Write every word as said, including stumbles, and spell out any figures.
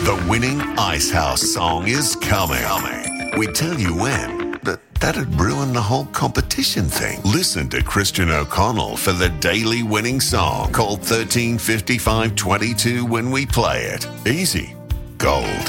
The winning Icehouse song is coming. coming. We tell you when, but that'd ruin the whole competition thing. Listen to Christian O'Connell for the daily winning song. Call thirteen fifty-five twenty-two when we play it. Easy. Gold.